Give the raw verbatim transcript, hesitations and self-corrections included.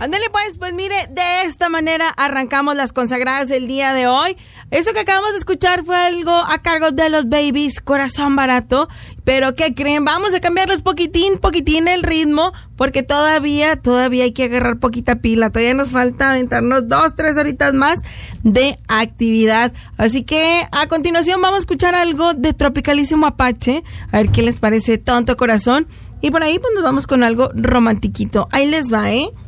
Ándale pues, pues mire, de esta manera arrancamos las consagradas el día de hoy. Eso que acabamos de escuchar fue algo a cargo de los Babies, Corazón Barato. Pero ¿qué creen? Vamos a cambiarles poquitín, poquitín el ritmo, porque todavía, todavía hay que agarrar poquita pila. Todavía nos falta aventarnos dos, tres horitas más de actividad. Así que a continuación vamos a escuchar algo de Tropicalísimo Apache. A ver qué les parece, Tonto Corazón. Y por ahí pues nos vamos con algo romantiquito. Ahí les va, ¿eh?